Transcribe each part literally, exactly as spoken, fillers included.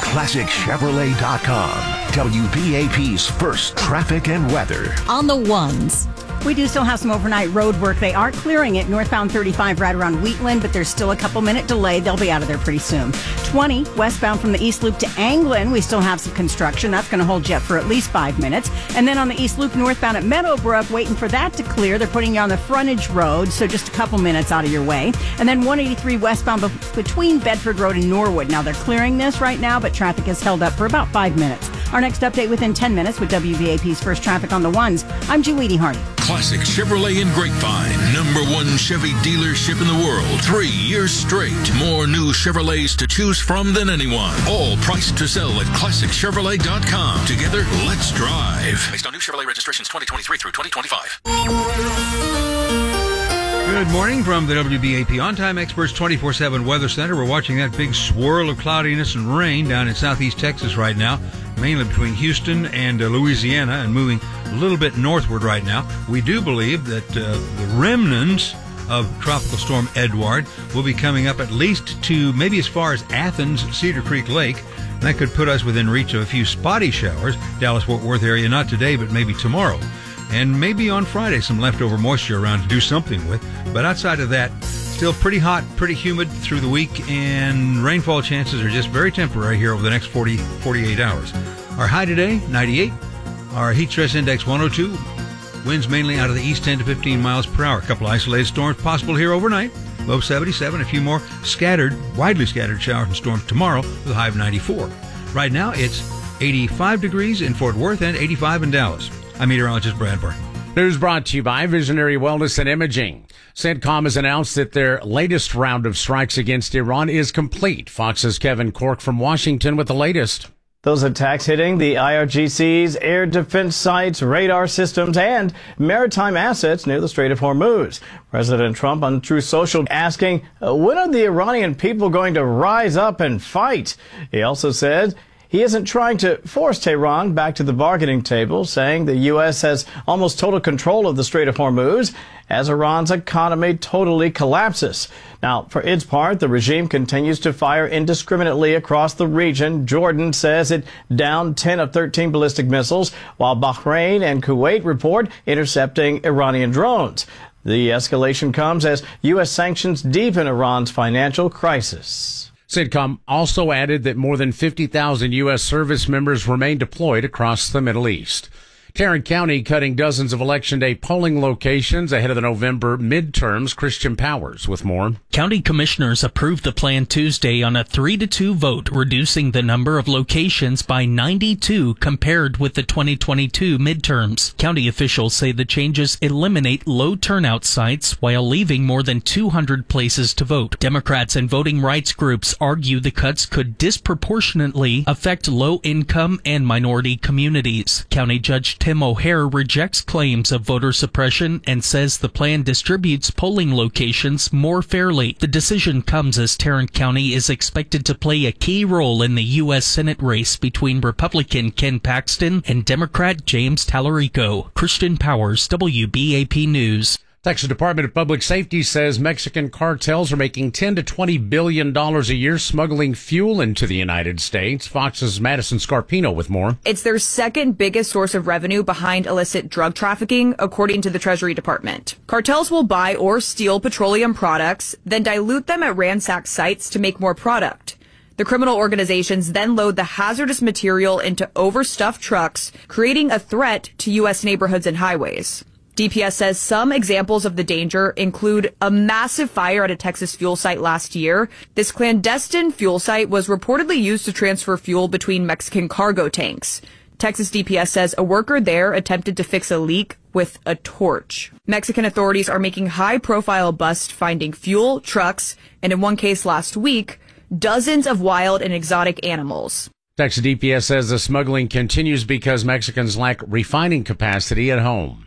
classic chevrolet dot com. W B A P's first traffic and weather. On the ones. We do still have some overnight road work. They are clearing it northbound thirty-five right around Wheatland, but there's still a couple minute delay. They'll be out of there pretty soon. twenty westbound from the East Loop to Anglin, we still have some construction. That's going to hold you up for at least five minutes. And then on the East Loop northbound at Meadowbrook, waiting for that to clear. They're putting you on the frontage road, so just a couple minutes out of your way. And then one eighty-three westbound be- between Bedford Road and Norwood. Now they're clearing this right now, but traffic is held up for about five minutes. Our next update within ten minutes with W B A P's first traffic on the ones. I'm Julie Hardy. Classic Chevrolet in Grapevine, number one Chevy dealership in the world. Three years straight. More new Chevrolets to choose from than anyone. All priced to sell at classic chevrolet dot com. Together, let's drive. Based on new Chevrolet registrations twenty twenty-three through twenty twenty-five. Good morning from the W B A P On-Time Experts twenty-four seven Weather Center. We're watching that big swirl of cloudiness and rain down in southeast Texas right now, mainly between Houston and uh, Louisiana, and moving a little bit northward right now. We do believe that uh, the remnants of Tropical Storm Edward will be coming up at least to maybe as far as Athens, Cedar Creek Lake. And that could put us within reach of a few spotty showers, Dallas-Fort Worth area, not today, but maybe tomorrow. And maybe on Friday, some leftover moisture around to do something with. But outside of that, still pretty hot, pretty humid through the week, and rainfall chances are just very temporary here over the next forty, forty-eight hours. Our high today, ninety-eight. Our heat stress index, one oh two. Winds mainly out of the east, ten to fifteen miles per hour. A couple isolated storms possible here overnight. Low seventy-seven. A few more scattered, widely scattered showers and storms tomorrow with a high of ninety-four. Right now, it's eighty-five degrees in Fort Worth and eighty-five in Dallas. I'm meteorologist Brad Barton. News brought to you by Visionary Wellness and Imaging. CENTCOM has announced that their latest round of strikes against Iran is complete. Fox's Kevin Cork from Washington with the latest. Those attacks hitting the I R G C's air defense sites, radar systems, and maritime assets near the Strait of Hormuz. President Trump on Truth Social asking, when are the Iranian people going to rise up and fight? He also said he isn't trying to force Tehran back to the bargaining table, saying the U S has almost total control of the Strait of Hormuz as Iran's economy totally collapses. Now, for its part, the regime continues to fire indiscriminately across the region. Jordan says it downed ten of thirteen ballistic missiles, while Bahrain and Kuwait report intercepting Iranian drones. The escalation comes as U S sanctions deepen Iran's financial crisis. CENTCOM also added that more than fifty thousand U S service members remain deployed across the Middle East. Tarrant County cutting dozens of Election Day polling locations ahead of the November midterms. Christian Powers with more. County commissioners approved the plan Tuesday on a three to two vote, reducing the number of locations by ninety-two compared with the twenty twenty-two midterms. County officials say the changes eliminate low turnout sites while leaving more than two hundred places to vote. Democrats and voting rights groups argue the cuts could disproportionately affect low-income and minority communities. County Judge Tim O'Hare rejects claims of voter suppression and says the plan distributes polling locations more fairly. The decision comes as Tarrant County is expected to play a key role in the U S Senate race between Republican Ken Paxton and Democrat James Tallarico. Christian Powers, W B A P News. Texas Department of Public Safety says Mexican cartels are making ten to twenty billion dollars a year smuggling fuel into the United States. Fox's Madison Scarpino with more. It's their second biggest source of revenue behind illicit drug trafficking, according to the Treasury Department. Cartels will buy or steal petroleum products, then dilute them at ransacked sites to make more product. The criminal organizations then load the hazardous material into overstuffed trucks, creating a threat to U S neighborhoods and highways. D P S says some examples of the danger include a massive fire at a Texas fuel site last year. This clandestine fuel site was reportedly used to transfer fuel between Mexican cargo tanks. Texas D P S says a worker there attempted to fix a leak with a torch. Mexican authorities are making high-profile busts finding fuel, trucks, and in one case last week, dozens of wild and exotic animals. Texas D P S says the smuggling continues because Mexicans lack refining capacity at home.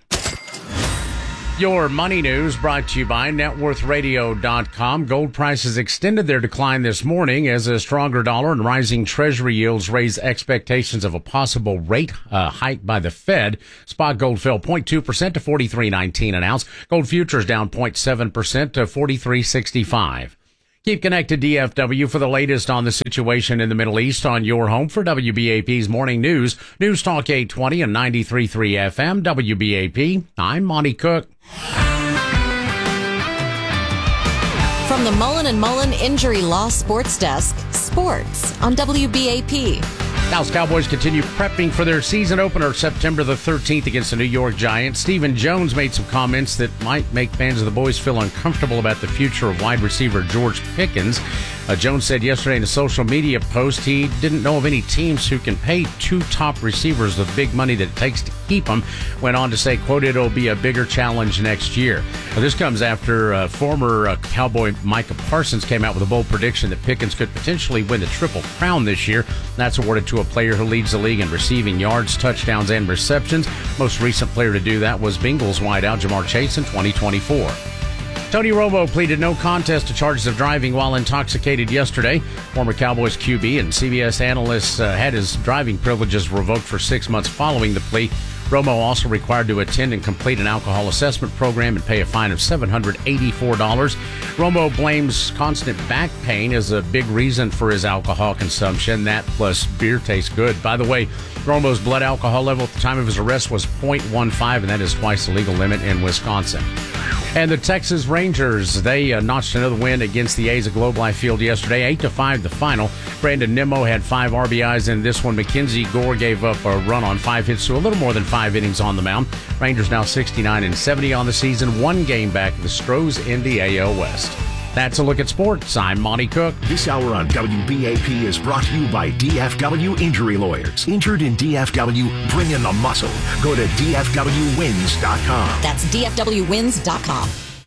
Your money news brought to you by net worth radio dot com. Gold prices extended their decline this morning as a stronger dollar and rising treasury yields raise expectations of a possible rate uh, hike by the Fed. Spot gold fell zero point two percent to forty-three nineteen an ounce. Gold futures down zero point seven percent to forty-three sixty-five. Keep connected D F W for the latest on the situation in the Middle East on your home for W B A P's Morning News. News Talk eight twenty and ninety-three point three F M, W B A P. I'm Monty Cook. From the Mullen and Mullen Injury Law Sports Desk, sports on W B A P. Dallas Cowboys continue prepping for their season opener September the thirteenth against the New York Giants. Stephen Jones made some comments that might make fans of the boys feel uncomfortable about the future of wide receiver George Pickens. Uh, Jones said yesterday in a social media post he didn't know of any teams who can pay two top receivers the big money that it takes to keep them. Went on to say, quote, it'll be a bigger challenge next year. Now, this comes after uh, former uh, Cowboy Micah Parsons came out with a bold prediction that Pickens could potentially win the Triple Crown this year. That's awarded to a player who leads the league in receiving yards, touchdowns, and receptions. Most recent player to do that was Bengals wideout Jamar Chase in twenty twenty-four. Tony Romo pleaded no contest to charges of driving while intoxicated yesterday. Former Cowboys Q B and C B S analyst uh, had his driving privileges revoked for six months following the plea. Romo also required to attend and complete an alcohol assessment program and pay a fine of seven hundred eighty-four dollars. Romo blames constant back pain as a big reason for his alcohol consumption. That plus beer tastes good. By the way, Romo's blood alcohol level at the time of his arrest was point one five, and that is twice the legal limit in Wisconsin. And the Texas Rangers, they uh, notched another win against the A's at Globe Life Field yesterday, eight to five the final. Brandon Nimmo had five R B Is in this one. Mackenzie Gore gave up a run on five hits to a little more than five innings on the mound. Rangers now sixty-nine and seventy on the season, one game back of the Stros in the A L West. That's a look at sports. I'm Monty Cook. This hour on W B A P is brought to you by D F W Injury Lawyers. Injured in D F W? Bring in the muscle. Go to D F W wins dot com. That's D F W wins dot com.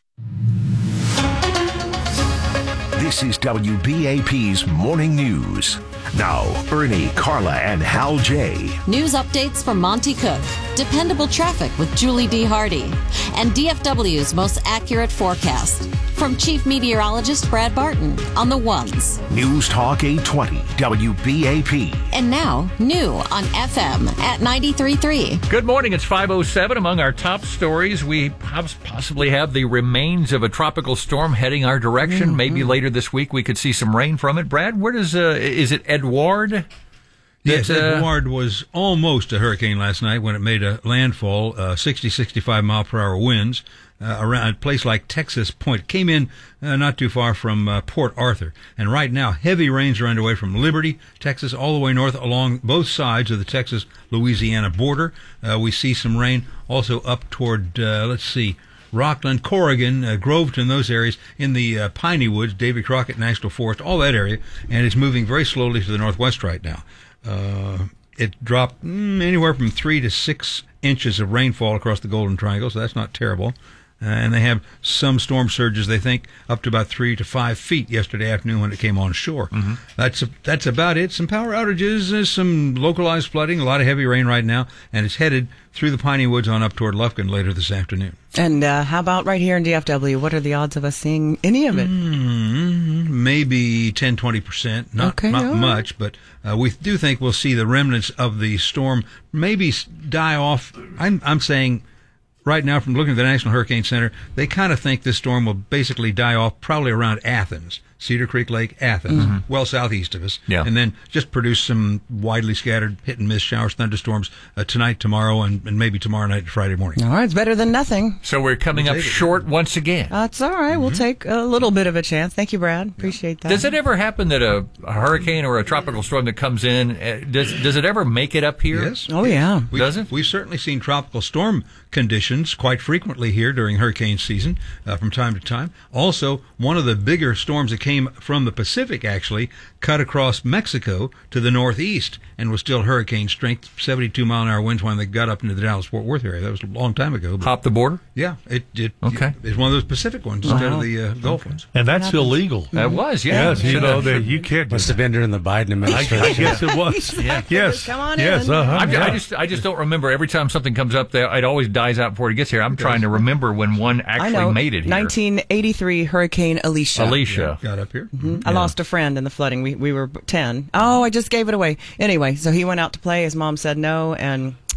This is W B A P's Morning News. Now, Ernie, Carla, and Hal J. News updates from Monty Cook, dependable traffic with Julie D. Hardy, and D F W's most accurate forecast. From Chief Meteorologist Brad Barton on the ones. News Talk eight twenty, W B A P. And now, new on F M at ninety-three point three. Good morning. It's five oh seven. Among our top stories, we possibly have the remains of a tropical storm heading our direction. Mm-hmm. Maybe later this week we could see some rain from it. Brad, where does, uh, is it Edouard? Yes, that, uh, Edouard was almost a hurricane last night when it made a landfall, uh, sixty, sixty-five mile per hour winds. Uh, around a place like Texas Point. Came in uh, not too far from uh, Port Arthur. And right now, heavy rains are underway from Liberty, Texas, all the way north along both sides of the Texas-Louisiana border. Uh, we see some rain also up toward, uh, let's see, Rockland, Corrigan, uh, Groveton, those areas, in the uh, Piney Woods, Davy Crockett National Forest, all that area. And it's moving very slowly to the northwest right now. Uh, it dropped mm, anywhere from three to six inches of rainfall across the Golden Triangle, so that's not terrible. Uh, and they have some storm surges, they think, up to about three to five feet yesterday afternoon when it came on shore. Mm-hmm. That's a, that's about it. Some power outages, uh, some localized flooding, a lot of heavy rain right now, and it's headed through the Piney Woods on up toward Lufkin later this afternoon. And uh, how about right here in D F W? What are the odds of us seeing any of it? Mm-hmm. Maybe ten, twenty percent. Not, okay, not right. much, but uh, we do think we'll see the remnants of the storm maybe die off. I'm, I'm saying... Right now, from looking at the National Hurricane Center, they kind of think this storm will basically die off probably around Athens, Cedar Creek Lake, Athens, mm-hmm. well southeast of us, yeah. and then just produce some widely scattered hit-and-miss showers, thunderstorms uh, tonight, tomorrow, and, and maybe tomorrow night to Friday morning. All right, it's better than nothing. So we're coming we'll up short it. once again. That's all right. Mm-hmm. We'll take a little bit of a chance. Thank you, Brad. Appreciate that. Does it ever happen that a, a hurricane or a tropical storm that comes in, uh, does does it ever make it up here? Yes. Oh, yeah. We, does it? We've certainly seen tropical storm conditions quite frequently here during hurricane season uh, from time to time. Also, one of the bigger storms that came from the Pacific actually cut across Mexico to the northeast and was still hurricane strength, seventy-two mile an hour winds when they got up into the Dallas-Fort Worth area. That was a long time ago. Hop the border? Yeah. It, it, okay. it, it's one of those Pacific ones wow. instead of the uh, Gulf okay. ones. And that's illegal. That was, yeah. Yes, you know, that you can't. Must have been during the Biden administration. I guess it was. yeah. Yes. Come on yes, in. Uh-huh. I'm, yeah. I just I just don't remember. Every time something comes up, there it always dies out before it gets here. I'm trying to remember when one actually I know. made it here. nineteen eighty-three Hurricane Alicia. Alicia. Yeah, got up here. Mm-hmm. I yeah. lost a friend in the flooding. We we were ten. Oh, I just gave it away. Anyway, so he went out to play. His mom said no, and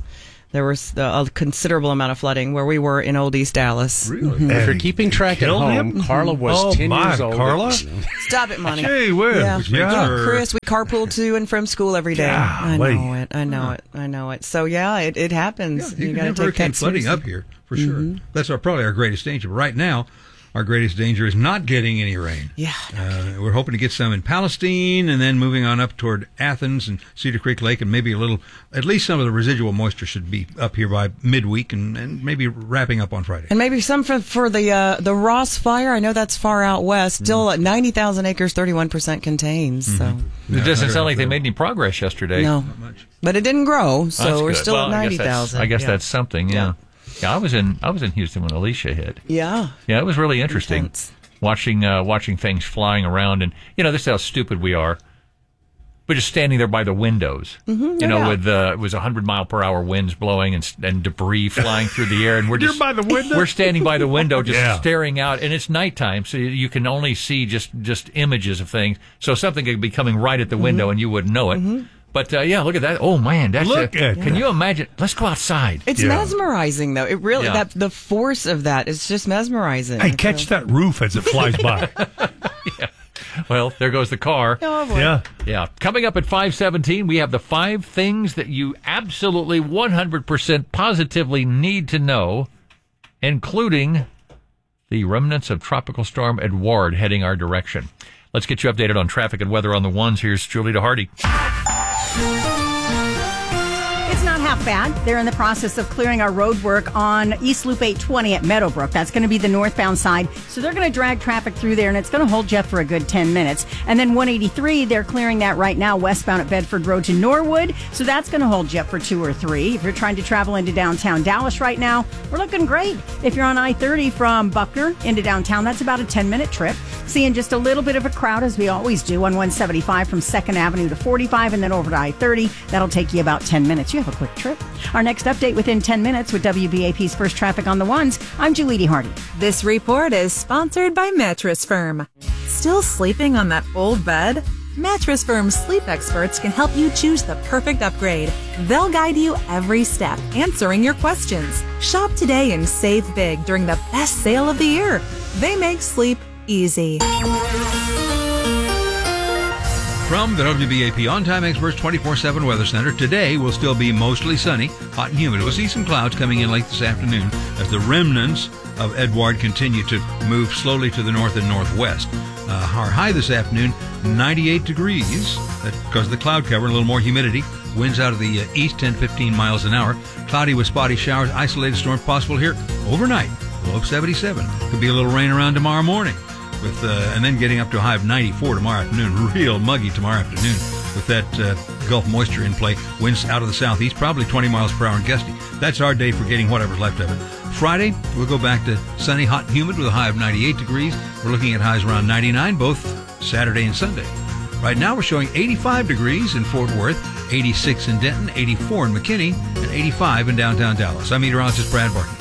there was a considerable amount of flooding where we were in Old East Dallas. Really? Mm-hmm. If you're keeping track at home, him? Carla was oh, ten my, years old. Carla? Stop it, Monty. Hey, well, yeah. yeah. Chris, we carpool to and from school every day. Yeah, I know wait. it. I know yeah. it. I know it. So, yeah, it, it happens. Yeah, you, you can got to have take hurricane that flooding seriously. up here, for sure. Mm-hmm. That's our, probably our greatest danger. But right now, our greatest danger is not getting any rain. Yeah. Uh, we're hoping to get some in Palestine and then moving on up toward Athens and Cedar Creek Lake, and maybe a little, at least some of the residual moisture should be up here by midweek and, and maybe wrapping up on Friday. And maybe some for, for the uh, the Ross fire. I know that's far out west. Still mm. at ninety thousand acres, thirty-one percent contains. Mm-hmm. So It doesn't sound like they made any progress yesterday. No. Not much. But it didn't grow, so That's we're good. still well, at ninety thousand. I guess, that's, I guess yeah. that's something, yeah. yeah. Yeah, I was in I was in Houston when Alicia hit. Yeah. Yeah, it was really interesting. Intense. Watching uh, watching things flying around, and you know, this is how stupid we are. We're just standing there by the windows, mm-hmm, you know, yeah. with uh, it was a hundred mile per hour winds blowing and and debris flying through the air, and we're You're just by the window? We're standing by the window, just yeah. staring out, and it's nighttime, so you can only see just just images of things. So something could be coming right at the window, mm-hmm. and you wouldn't know it. Mm-hmm. But uh, yeah, look at that! Oh man, that's look a, at can that. you imagine? Let's go outside. It's yeah. mesmerizing, though. It really Yeah. that the force of that is just mesmerizing. Hey, catch so. that roof as it flies by. yeah. Well, there goes the car. Oh, boy. Yeah. Yeah. Coming up at five seventeen, we have the five things that you absolutely one hundred percent positively need to know, including the remnants of Tropical Storm Edouard heading our direction. Let's get you updated on traffic and weather on the ones. Here's Julie DeHardy. It's not half bad. They're in the process of clearing our road work on East Loop eight twenty at Meadowbrook. That's going to be the northbound side. So they're going to drag traffic through there, and it's going to hold you up for a good ten minutes. And then one eighty-three, they're clearing that right now westbound at Bedford Road to Norwood. So that's going to hold you up for two or three. If you're trying to travel into downtown Dallas right now, we're looking great. If you're on I thirty from Buckner into downtown, that's about a ten-minute trip. Seeing just a little bit of a crowd, as we always do, on one seventy-five from second Avenue to forty-five and then over to I thirty. That'll take you about ten minutes. You have a quick trip. Our next update within ten minutes with W B A P's First Traffic on the Ones. I'm Julie DeHardy. This report is sponsored by Mattress Firm. Still sleeping on that old bed? Mattress Firm's sleep experts can help you choose the perfect upgrade. They'll guide you every step, answering your questions. Shop today and save big during the best sale of the year. They make sleep easy. From the W B A P On-Time Experts twenty-four seven Weather Center, today will still be mostly sunny, hot and humid. We'll see some clouds coming in late this afternoon as the remnants of Edouard continue to move slowly to the north and northwest. Uh, our high this afternoon, ninety-eight degrees. That's because of the cloud cover and a little more humidity. Winds out of the uh, east, ten to fifteen miles an hour. Cloudy with spotty showers, isolated storms possible here overnight. Low of seventy-seven. Could be a little rain around tomorrow morning. With uh, and then getting up to a high of ninety-four tomorrow afternoon. Real muggy tomorrow afternoon with that uh, Gulf moisture in play. Winds out of the southeast, probably twenty miles per hour and gusty. That's our day for getting whatever's left of it. Friday, we'll go back to sunny, hot, and humid with a high of ninety-eight degrees. We're looking at highs around ninety-nine both Saturday and Sunday. Right now, we're showing eighty-five degrees in Fort Worth, eighty-six in Denton, eighty-four in McKinney, and eighty-five in downtown Dallas. I'm meteorologist Brad Barton.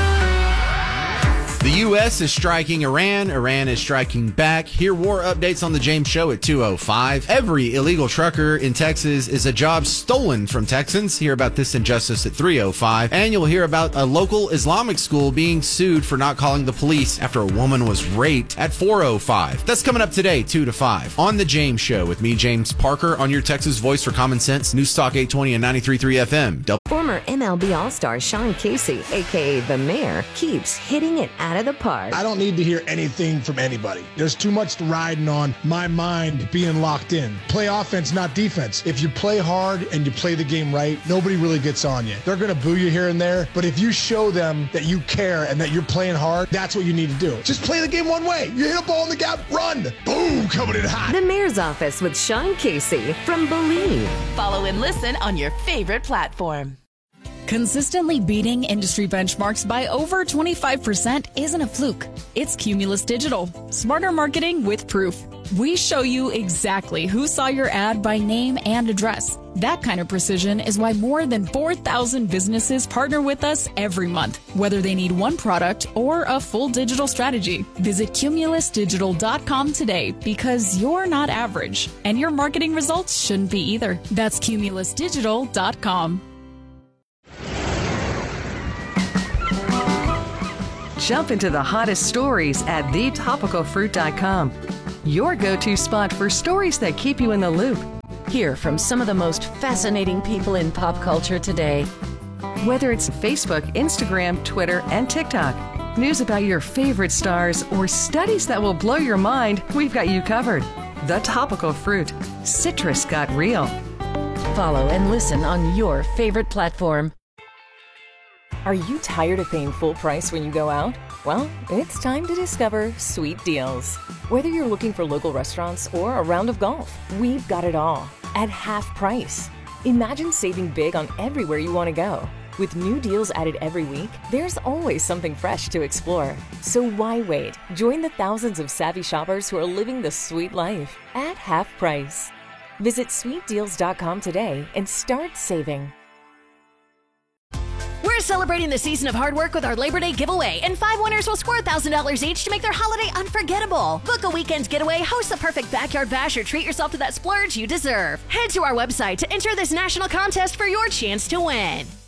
The U S is striking Iran. Iran is striking back. Hear war updates on the James Show at two oh five. Every illegal trucker in Texas is a job stolen from Texans. Hear about this injustice at three oh five. And you'll hear about a local Islamic school being sued for not calling the police after a woman was raped at four oh five. That's coming up today, two to five. On the James Show with me, James Parker, on your Texas Voice for Common Sense, News Talk eight twenty and ninety-three point three F M. Former M L B All-Star Sean Casey, a k a. The Mayor, keeps hitting it out of the park. I don't need to hear anything from anybody. There's too much riding on my mind being locked in. Play offense, not defense. If you play hard and you play the game right, nobody really gets on you. They're going to boo you here and there, but if you show them that you care and that you're playing hard, that's what you need to do. Just play the game one way. You hit a ball in the gap, run. Boom, coming in hot. The Mayor's Office with Sean Casey from Believe. Follow and listen on your favorite platform. Consistently beating industry benchmarks by over twenty-five percent isn't a fluke. It's Cumulus Digital. Smarter marketing with proof. We show you exactly who saw your ad by name and address. That kind of precision is why more than four thousand businesses partner with us every month, whether they need one product or a full digital strategy. Visit cumulus digital dot com today because you're not average, and your marketing results shouldn't be either. That's cumulus digital dot com. Jump into the hottest stories at the topical fruit dot com. Your go-to spot for stories that keep you in the loop. Hear from some of the most fascinating people in pop culture today. Whether it's Facebook, Instagram, Twitter, and TikTok, news about your favorite stars, or studies that will blow your mind, we've got you covered. The Topical Fruit. Citrus got real. Follow and listen on your favorite platform. Are you tired of paying full price when you go out? Well, it's time to discover Sweet Deals. Whether you're looking for local restaurants or a round of golf, we've got it all at half price. Imagine saving big on everywhere you want to go. With new deals added every week, there's always something fresh to explore. So why wait? Join the thousands of savvy shoppers who are living the sweet life at half price. Visit sweet deals dot com today and start saving. We're celebrating the season of hard work with our Labor Day giveaway, and five winners will score one thousand dollars each to make their holiday unforgettable. Book a weekend getaway, host the perfect backyard bash, or treat yourself to that splurge you deserve. Head to our website to enter this national contest for your chance to win.